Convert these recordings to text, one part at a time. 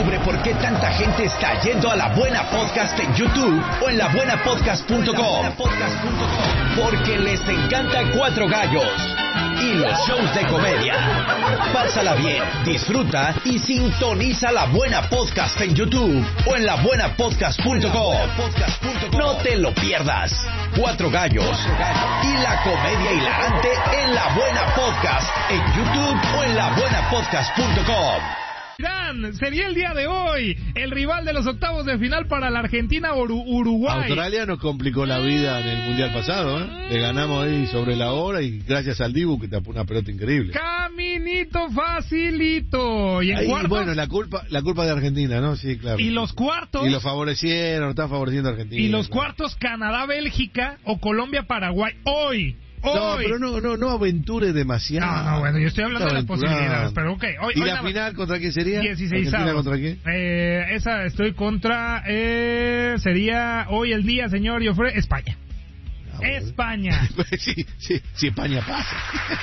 Descubre por qué tanta gente está yendo a La Buena Podcast en YouTube o en labuenapodcast.com. Porque les encanta Cuatro Gallos y los shows de comedia. Pásala bien, disfruta y sintoniza La Buena Podcast en YouTube o en labuenapodcast.com. No te lo pierdas. Cuatro Gallos y la comedia hilarante en La Buena Podcast en YouTube o en labuenapodcast.com. Sería el día de hoy el rival de los octavos de final para la Argentina o Uruguay. Australia nos complicó la vida en el mundial pasado, ¿eh? Le ganamos ahí sobre la hora y gracias al Dibu que tapó una pelota increíble. Caminito facilito. Y en ahí, cuartos, bueno, la culpa de Argentina, ¿no? Sí, claro. Y los cuartos. Y lo favorecieron, están favoreciendo a Argentina. Y los cuartos, Canadá-Bélgica o Colombia-Paraguay. Hoy. No, pero no aventure demasiado. No, bueno, yo estoy hablando de las posibilidades, pero ok. ¿Y la final contra quién sería? 16 ¿Argentina contra quién? Esa estoy contra, sería hoy el día, señor Joffre, España. España. Si España pasa.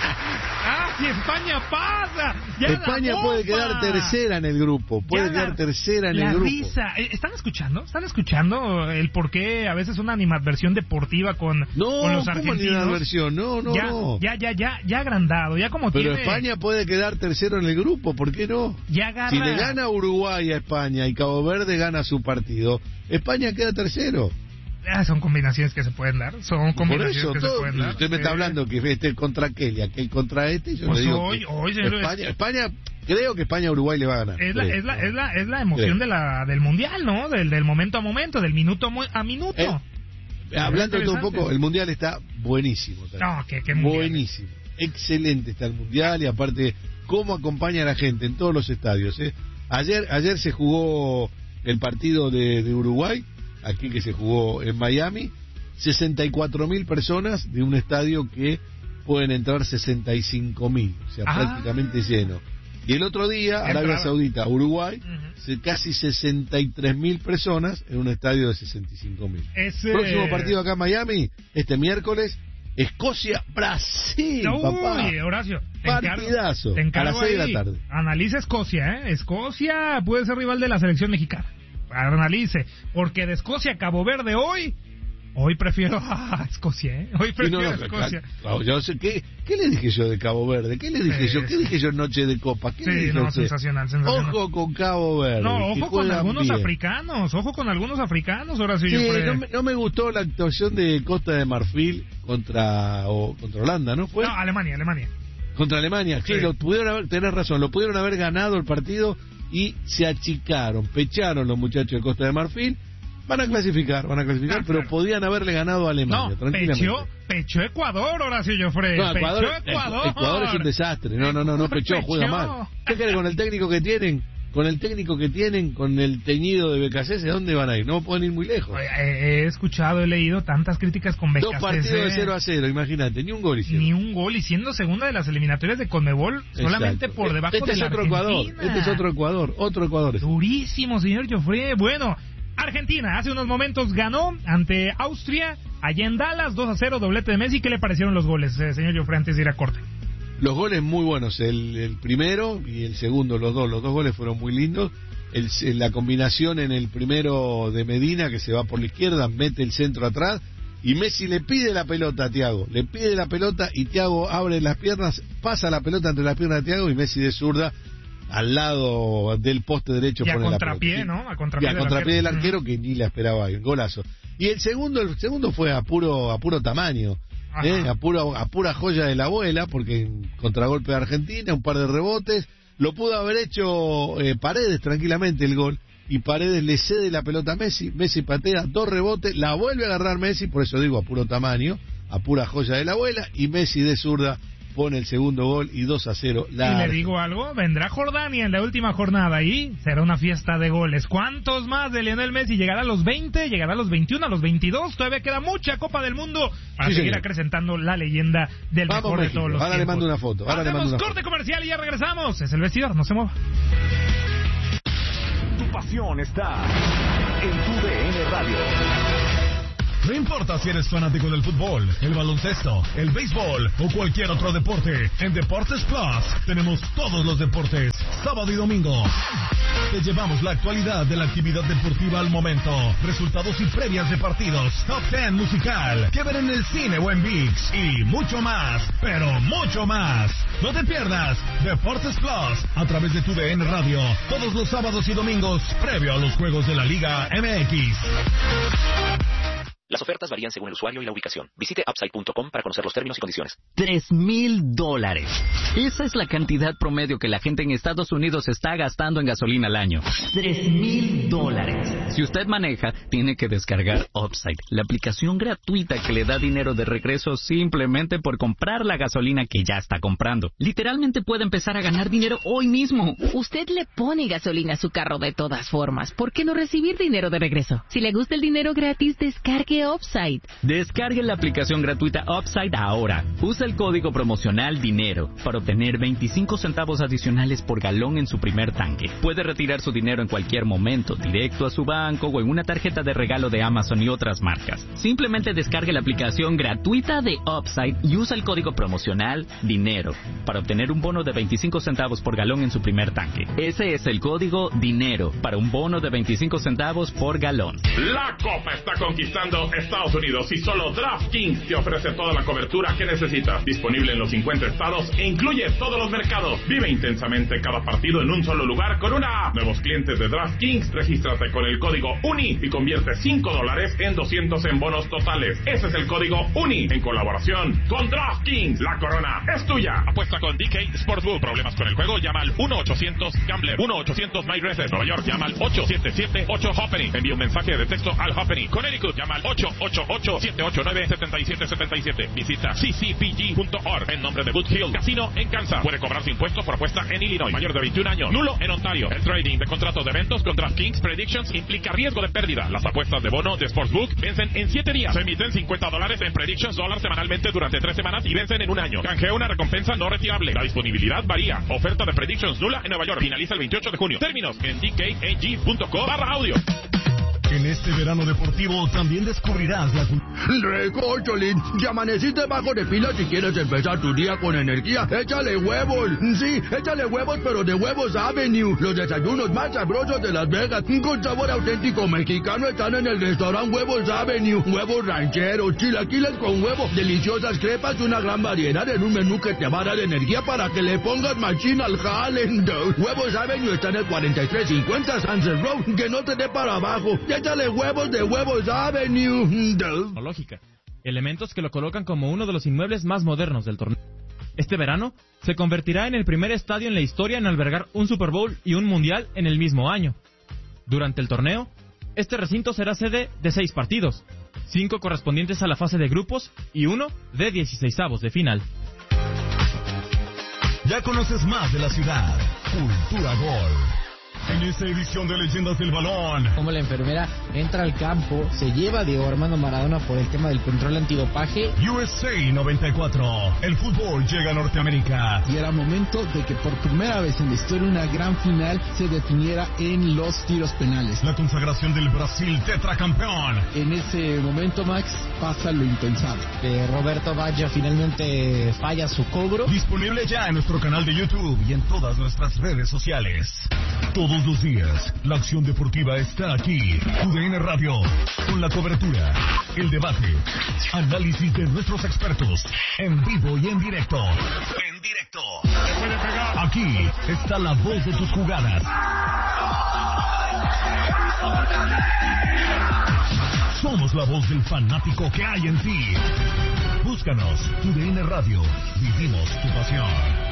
Si España pasa. Ya España puede quedar tercera en el grupo. Puede quedar tercera en el grupo. Risa. ¿Están escuchando? ¿Están escuchando el por qué a veces una animadversión deportiva con los argentinos? No, animadversión. No. Ya agrandado. Ya como pero tiene... España puede quedar tercero en el grupo. ¿Por qué no? Ya agarra... Si le gana Uruguay a España y Cabo Verde gana su partido, España queda tercero. Son combinaciones que se pueden dar. Son combinaciones por eso, que se pueden dar. Usted me está hablando que este contra aquel y aquel contra este. Yo pues le digo hoy señor, España, creo que España a Uruguay le va a ganar. Es la emoción del mundial, ¿no? Del momento a momento, del minuto a minuto. Hablando de todo un poco, el mundial está buenísimo. No, qué mundial. Buenísimo. Excelente está el mundial y aparte cómo acompaña a la gente en todos los estadios. Ayer se jugó el partido de Uruguay, aquí que se jugó en Miami, 64.000 personas de un estadio que pueden entrar 65.000, o sea, prácticamente lleno. Y el otro día, Arabia Saudita, Uruguay, casi 63.000 personas en un estadio de 65.000. Próximo partido acá en Miami, este miércoles, Escocia-Brasil, papá. Uy, Horacio, partidazo, a las 6 de la tarde. Analiza Escocia, ¿eh? Escocia puede ser rival de la selección mexicana. Analice, porque de Escocia a Cabo Verde hoy prefiero a Escocia, ¿eh? Hoy prefiero a Escocia. Yo sé, ¿qué le dije yo de Cabo Verde? ¿Qué le dije yo? ¿Qué dije yo en Noche de Copa? ¿Qué le dije sensacional. Ojo con Cabo Verde. No, ojo con algunos africanos. Ahora sí, no me gustó la actuación de Costa de Marfil contra Holanda, ¿no fue? No, Alemania. Contra Alemania, sí, tenés razón, lo pudieron haber ganado el partido y se achicaron, pecharon los muchachos de Costa de Marfil. Van a clasificar, pero podían haberle ganado a Alemania, tranquilamente. Pechó Ecuador, Horacio Joffre. No, Ecuador es un desastre. No pechó, juega mal. ¿Qué quiere con el técnico que tienen? Con el teñido de BKC, ¿dónde van a ir? No pueden ir muy lejos. He escuchado, he leído tantas críticas con BKC. 2 partidos de 0-0, imagínate, ni un gol hicieron. Y siendo segunda de las eliminatorias de Conmebol, solamente por debajo de la Argentina. Este es otro Ecuador. Durísimo, señor Joffre. Bueno, Argentina hace unos momentos ganó ante Austria, allá en Dallas, 2-0, doblete de Messi. ¿Qué le parecieron los goles, señor Joffre, antes de ir a corte? Los goles muy buenos, el primero y el segundo, los dos goles fueron muy lindos. La combinación en el primero de Medina, que se va por la izquierda, mete el centro atrás, y Messi le pide la pelota a Thiago, y Thiago abre las piernas, pasa la pelota entre las piernas de Thiago, y Messi de zurda al lado del poste derecho y pone a contrapié, la pelota. ¿no? A contrapié del arquero, que ni la esperaba ahí, un golazo. Y el segundo fue a puro tamaño. A pura joya de la abuela, porque en contragolpe de Argentina, un par de rebotes, lo pudo haber hecho Paredes tranquilamente el gol, y Paredes le cede la pelota a Messi patea, 2 rebotes, la vuelve a agarrar Messi, por eso digo a puro tamaño, a pura joya de la abuela, y Messi de zurda pone el segundo gol y 2-0. Y le digo algo, vendrá Jordania en la última jornada y será una fiesta de goles. ¿Cuántos más de Lionel Messi? ¿Llegará a los 20? ¿Llegará a los 21? ¿A los 22? Todavía queda mucha Copa del Mundo para seguir acrecentando la leyenda del mejor de todos los tiempos. Le mando una foto. Hacemos corte comercial y ya regresamos. Es el vestidor, no se mueva. Tu pasión está en tu DN Radio. No importa si eres fanático del fútbol, el baloncesto, el béisbol o cualquier otro deporte, en Deportes Plus tenemos todos los deportes, sábado y domingo. Te llevamos la actualidad de la actividad deportiva al momento, resultados y previas de partidos, top 10 musical, que ver en el cine o en ViX y mucho más, pero mucho más. No te pierdas Deportes Plus a través de tu DN Radio, todos los sábados y domingos, previo a los juegos de la Liga MX. Las ofertas varían según el usuario y la ubicación. Visite Upside.com para conocer los términos y condiciones. $3,000. Esa es la cantidad promedio que la gente en Estados Unidos está gastando en gasolina al año. $3,000. Si usted maneja, tiene que descargar Upside, la aplicación gratuita que le da dinero de regreso simplemente por comprar la gasolina que ya está comprando. Literalmente puede empezar a ganar dinero hoy mismo. Usted le pone gasolina a su carro de todas formas. ¿Por qué no recibir dinero de regreso? Si le gusta el dinero gratis, descargue Upside. Descargue la aplicación gratuita Upside ahora. Usa el código promocional DINERO para obtener 25 centavos adicionales por galón en su primer tanque. Puede retirar su dinero en cualquier momento, directo a su banco o en una tarjeta de regalo de Amazon y otras marcas. Simplemente descargue la aplicación gratuita de Upside y usa el código promocional DINERO para obtener un bono de 25 centavos por galón en su primer tanque. Ese es el código DINERO para un bono de 25 centavos por galón. La Copa está conquistando Estados Unidos y solo DraftKings te ofrece toda la cobertura que necesitas. Disponible en los 50 estados e incluye todos los mercados. Vive intensamente cada partido en un solo lugar con una app. Nuevos clientes de DraftKings, regístrate con el código UNI y convierte $5 en 200 en bonos totales. Ese es el código UNI en colaboración con DraftKings. La corona es tuya. Apuesta con DK Sportsbook. Problemas con el juego, llama al 1-800-GAMBLER. 1-800-MyRaces. Nueva York, llama al 877-8-HOPENY. Envía un mensaje de texto al HOPENY. Connecticut, llama al 888-789-7777. Visita ccpg.org en nombre de Boot Hill Casino en Kansas. Puede cobrarse impuestos por apuesta en Illinois. Mayor de 21 años. Nulo en Ontario. El trading de contratos de eventos con DraftKings Predictions implica riesgo de pérdida. Las apuestas de bono de Sportsbook vencen en 7 días. Se emiten $50 en Predictions dólar semanalmente durante 3 semanas y vencen en un año. Canjea una recompensa no retirable. La disponibilidad varía. Oferta de Predictions nula en Nueva York. Finaliza el 28 de junio. Términos en dkag.co/audio. En este verano deportivo también descubrirás la... Recocholín, ya amaneciste bajo de pila. Si quieres empezar tu día con energía, échale huevos. Sí, échale huevos, pero de Huevos Avenue. Los desayunos más sabrosos de Las Vegas, con sabor auténtico mexicano, están en el restaurante Huevos Avenue. Huevos rancheros, chilaquiles con huevo, deliciosas crepas y una gran variedad en un menú que te va a dar energía para que le pongas machín al jale. Huevos Avenue está en el 4350 Sunset Road. Que no te dé para abajo. Échale huevos de Huevos Avenue. Lógica. Elementos que lo colocan como uno de los inmuebles más modernos del torneo. Este verano se convertirá en el primer estadio en la historia en albergar un Super Bowl y un Mundial en el mismo año. Durante el torneo, este recinto será sede de 6 partidos, 5 correspondientes a la fase de grupos y 1 de 16avos de final. Ya conoces más de la ciudad. Cultura Gol. En esta edición de Leyendas del Balón, como la enfermera entra al campo, se lleva a Diego Armando Maradona por el tema del control antidopaje. USA 94, el fútbol llega a Norteamérica. Y era momento de que por primera vez en la historia una gran final se definiera en los tiros penales. La consagración del Brasil tetracampeón. En ese momento, Max, pasa lo impensable. Roberto Baggio finalmente falla su cobro. Disponible ya en nuestro canal de YouTube y en todas nuestras redes sociales. Todos los días, la acción deportiva está aquí. UDN Radio, con la cobertura, el debate, análisis de nuestros expertos, en vivo y en directo. En directo. Aquí está la voz de tus jugadas. Somos la voz del fanático que hay en ti. Búscanos, UDN Radio. Vivimos tu pasión.